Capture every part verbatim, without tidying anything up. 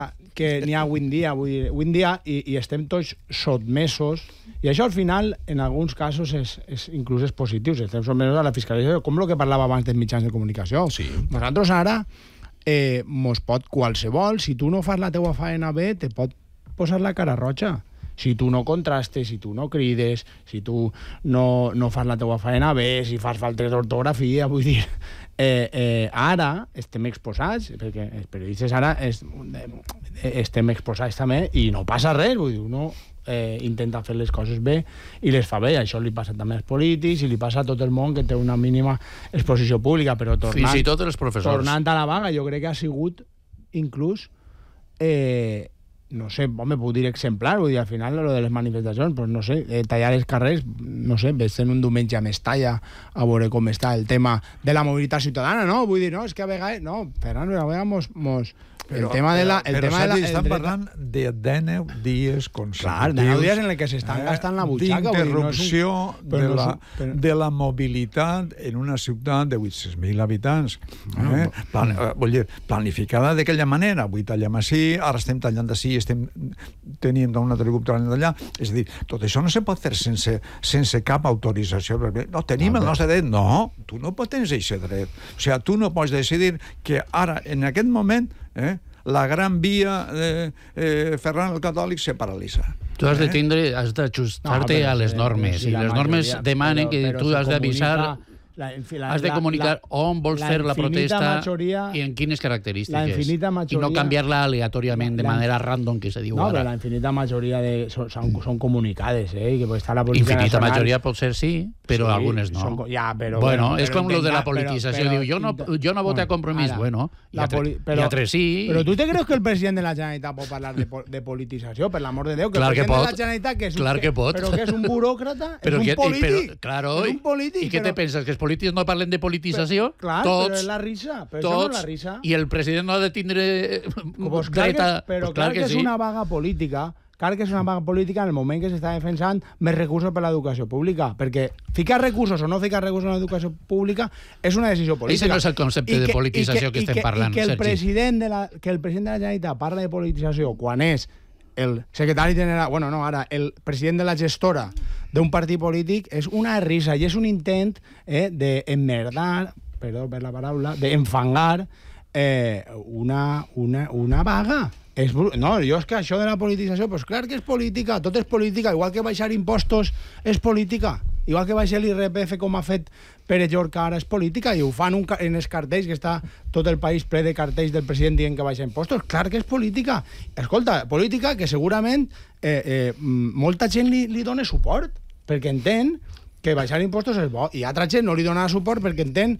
que n'hi ha avui en dia, avui, avui en dia i, i estem tots sotmesos, i això al final, en alguns casos, és, és, inclús és positiu, estem sotmesos a la fiscalització, com el que parlava abans dels mitjans de comunicació. Sí. Nosaltres ara eh, mos pot qualsevol, si tu no fas la teua faena bé, te pot posar la cara roja. Si tu no contrastes, si tu no crides, si tu no, no fas la teua faena bé, si fas faltes d'ortografia, vull dir... Eh, eh, ara estem exposats, perquè els periodistes ara es, eh, estem exposats també i no passa res, vull dir, uno eh, intenta fer les coses bé i les fa bé. Això li passa també als polítics i li passa a tot el món que té una mínima exposició pública, però tornant, fins i tot els professors. Tornant a la vaga, jo crec que ha sigut inclús eh, no sé, home, puc dir exemplar, vull dir, al final, lo de les manifestacions, pues no sé, eh, tallar els carrers, no sé, ves en un diumenge a Mestalla a veure com està el tema de la mobilitat ciutadana, no? Vull dir, no, és que a vegades, no, Ferran, a vegades mos... mos el però, tema de la... El però, tema de la, estan parlant de dinou dies consecutius. Clar, dinou dies en els que s'estan eh, gastant la butxaca. D'interrupció no un... de, no la, un... però... de la mobilitat en una ciutat de vuit-cents mil habitants. Eh? No, Plan, eh, vull dir, planificada d'aquella manera. Avui tallem així, ara estem tallant d'ací, estem tenint un altre grup tallant d'allà. És a dir, tot això no se pot fer sense, sense cap autorització. No, tenim no, el nostre dret. No, tu no pots tenir aquest dret. O sigui, tu no pots decidir que ara, en aquest moment, eh, la gran via de eh, Ferran el Catòlic se paralitza. Tu has de eh? tindre, has d'ajustar-te no, a les normes, si i les normes majoria, demanen però, que però tu has d'avisar... La, la, has de comunicar la, on vols la fer la protesta majoria, i en quines característiques. Majoria, I no canviar-la aleatòriament, de manera random, que se diu no, ara. No, però la infinita majoria de, són, són comunicades, eh? Que està la Policia Infinita Nacional. Majoria pot ser sí, però sí, algunes no. Són, ja, però, bueno, però, és com però, lo de la politització. Però, però, diu, jo no, jo no voto a Compromís. Ara, bueno, hi ha, poli, però, hi ha tres sí. Però tu te creus que el president de la Generalitat pot parlar de, de politització? Per l'amor de Déu, que clar el president que pot. de la Generalitat, que és un, clar que pot. però que és un buròcrata, és però un que, polític. Però, claro, és un polític. I què te penses? Que els polítics no parlen de politització? Però, clar, tots, però és la risa. Però tots, això no és la risa. I el president no ha de tindre pues dreta... Però pues clar que, que és sí. una vaga política. Clar que és una vaga política en el moment que s'està defensant més recursos per a l'educació pública, perquè ficar recursos o no ficar recursos en l'educació pública és una decisió política. Això no és el concepte de politització que, que, que estem parlant, i que el Sergi. President de la, que el president de la Generalitat parla de politització quan és el secretari general, bueno, no, ara, el president de la gestora d'un partit polític, és una risa i és un intent eh, d'emmerdar, perdó per la paraula, d'enfangar eh, una, una, una vaga. És, no, jo és que això de la politització, doncs clar que és política, tot és política, igual que baixar impostos és política, igual que baixar l'I R P F com ha fet Pere Llorca ara és política, i ho fan un, en els cartells, que està tot el país ple de cartells del president dient que baixa impostos, clar que és política. Escolta, política que segurament eh, eh, molta gent li, li dona suport, perquè entén que baixar impostos és bo, i altra gent no li dona suport perquè entén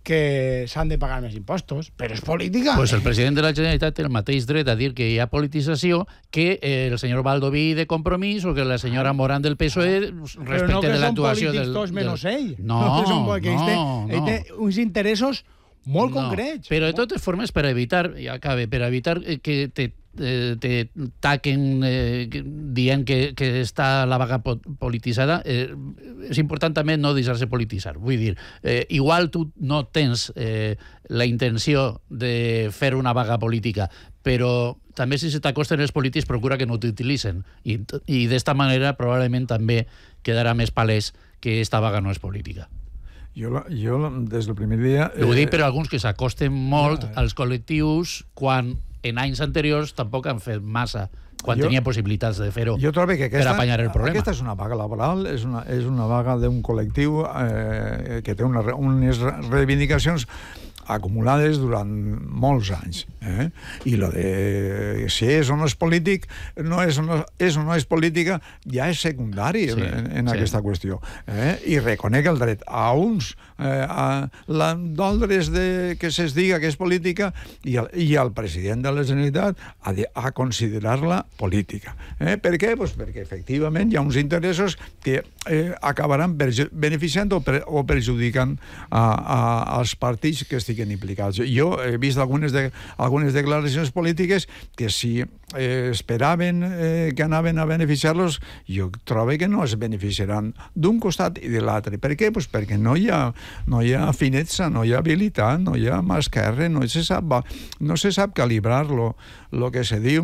que s'han de pagar més impostos, però és política. Pues el president de la Generalitat té el mateix dret a dir que hi ha politització que el senyor Baldoví de Compromís o que la senyora Morán del P S O E respecte no de l'actuació Però no que són polítics del... tots menys ell. No, no, no. Ell té uns interessos molt no, concrets. Però de totes formes, per evitar, ja acabe, per evitar que te eh, te taquen eh, dient que, que està la vaga polititzada, eh, és important també no deixar-se polititzar. Vull dir, eh, igual tu no tens eh, la intenció de fer una vaga política, però també si se t'acosten els polítics procura que no t'utilitzen. I, i d'esta manera probablement també quedarà més palès que esta vaga no és política. Jo, jo des del primer dia... Eh... Ho dic per alguns que s'acosten molt ja, als col·lectius quan en anys anteriors tampoc han fet massa, quan jo, tenia possibilitats de fer-ho per apanyar el problema. Aquesta és una vaga laboral, és una, és una vaga d'un col·lectiu eh, que té una, unes reivindicacions acumulades durant molts anys. Eh? I lo de si és o no és polític, no és o no és, o no és política, ja és secundari sí, en, en sí. aquesta qüestió. Eh? I reconec el dret a uns eh, a doldres de que se'ls diga que és política i al, i al president de la Generalitat a, de, a considerar-la política. Eh? Per què? Pues perquè efectivament hi ha uns interessos que eh, acabaran beneficiant o, per, o perjudicant a, a, als partits que estiguin estiguen implicats. Jo he vist algunes, de, algunes declaracions polítiques que si eh, esperaven eh, que anaven a beneficiar-los, jo trobo que no es beneficiaran d'un costat i de l'altre. Per què? Pues perquè no hi ha, no hi ha finezza, no hi ha habilitat, no hi ha mà esquerra, no se sap, no se sap calibrar lo, lo que se diu.